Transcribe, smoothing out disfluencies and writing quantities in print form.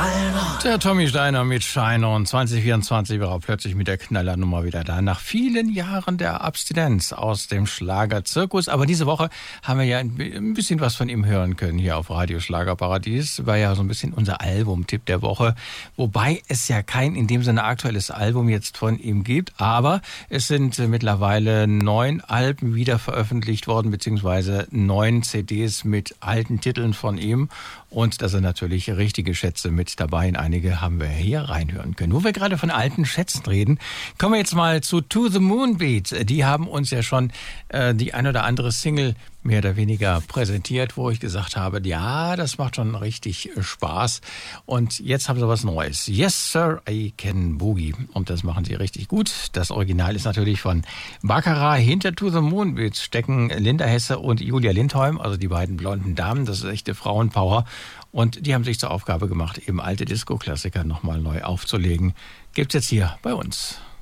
Steiner. Der Tommy Steiner mit Shine On. 2024 war er plötzlich mit der Knallernummer wieder da. Nach vielen Jahren der Abstinenz aus dem Schlagerzirkus. Aber diese Woche haben wir ja ein bisschen was von ihm hören können hier auf Radio Schlagerparadies. War ja so ein bisschen unser Albumtipp der Woche. Wobei es ja kein in dem Sinne aktuelles Album jetzt von ihm gibt. Aber es sind mittlerweile 9 Alben wieder veröffentlicht worden, beziehungsweise 9 CDs mit alten Titeln von ihm. Und da sind natürlich richtige Schätze mit dabei. In einige haben wir hier reinhören können. Wo wir gerade von alten Schätzen reden, kommen wir jetzt mal zu To The Moon Beat. Die haben uns ja schon die ein oder andere Single mehr oder weniger präsentiert, wo ich gesagt habe, ja, das macht schon richtig Spaß. Und jetzt haben sie was Neues. Yes, Sir, I Can Boogie. Und das machen sie richtig gut. Das Original ist natürlich von Baccarat. Hinter To The Moon Beat stecken Linda Hesse und Julia Lindholm, also die beiden blonden Damen. Das ist echte Frauenpower. Und die haben sich zur Aufgabe gemacht, eben alte Disco-Klassiker nochmal neu aufzulegen. Gibt's jetzt hier bei uns.